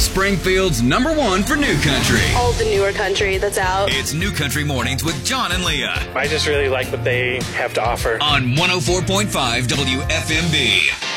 Springfield's #1 for new country. All the newer country that's out. It's New Country Mornings with John and Leah. I just really like what they have to offer. On 104.5 WFMB.